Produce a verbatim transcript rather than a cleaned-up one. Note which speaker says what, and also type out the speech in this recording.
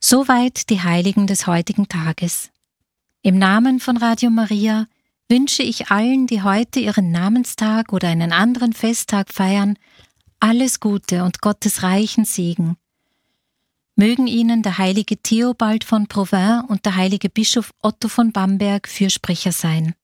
Speaker 1: Soweit die Heiligen des heutigen Tages. Im Namen von Radio Maria wünsche ich allen, die heute ihren Namenstag oder einen anderen Festtag feiern, alles Gute und Gottes reichen Segen. Mögen Ihnen der heilige Theobald von Provins und der heilige Bischof Otto von Bamberg Fürsprecher sein.